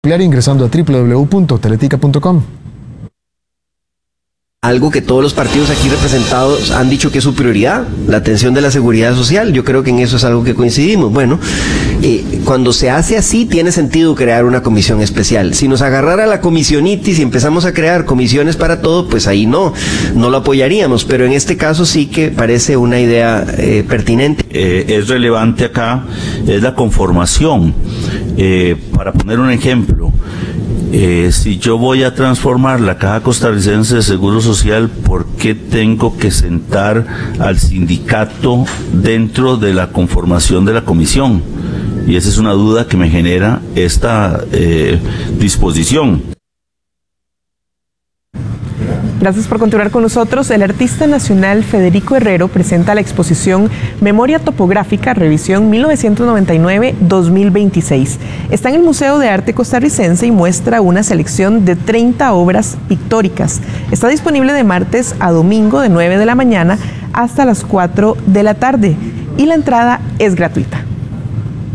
ingresando a www.teletica.com. Algo que todos los partidos aquí representados han dicho que es su prioridad, la atención de la seguridad social. Yo creo que en eso es algo que coincidimos. Bueno, cuando se hace así, tiene sentido crear una comisión especial. Si nos agarrara la comisionitis y empezamos a crear comisiones para todo, pues ahí no lo apoyaríamos. Pero en este caso sí que parece una idea pertinente. Es relevante acá, es la conformación. Para poner un ejemplo, si yo voy a transformar la Caja Costarricense de Seguro Social, ¿por qué tengo que sentar al sindicato dentro de la conformación de la comisión? Y esa es una duda que me genera esta disposición. Gracias por continuar con nosotros. El artista nacional Federico Herrero presenta la exposición Memoria Topográfica, revisión 1999-2026. Está en el Museo de Arte Costarricense y muestra una selección de 30 obras pictóricas. Está disponible de martes a domingo de 9 de la mañana hasta las 4 de la tarde y la entrada es gratuita.